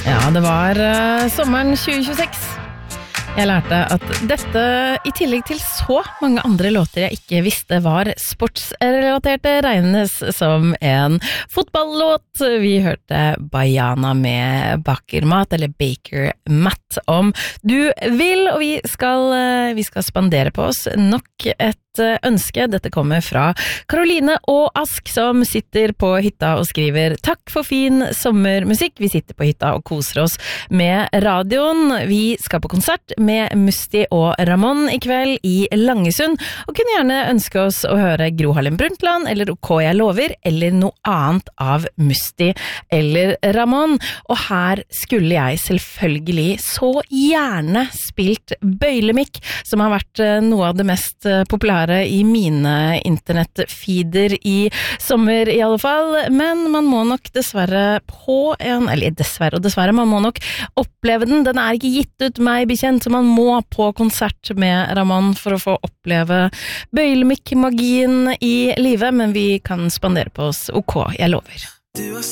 Ja, det var sommeren 2026. Jeg lærte at dette, i tillegg til så mange andre låter jeg ikke visste var sportsrelaterte, regnes som en fotballåt. Vi hørte Bajana med Bakermat, eller Baker Matt, om du vil, og vi skal spandere på oss nok et ønske. Dette kommer fra Karoline og Ask, som sitter på hytta og skriver: takk for fin sommermusikk. Vi sitter på hytta og koser oss med radioen. Vi skal på konsert med Musti og Ramón i kveld i Langesund, og kunne gjerne ønske oss å høre Gro Harlem Brundtland, eller OK Jeg lover, eller noe annet av Musti eller Ramón. Og her skulle jeg selvfølgelig så gjerne spilt Bøylemikk, som har vært noe av det mest populære i mine internettfeeder i sommer i alle fall, men man må nok dessverre man må nok oppleve den. Den er ikke gitt ut meg bekjent, så man må på konsert med Ramón for å få oppleve Bøylemikk-magien i livet, men vi kan spandere på oss OK Jeg lover.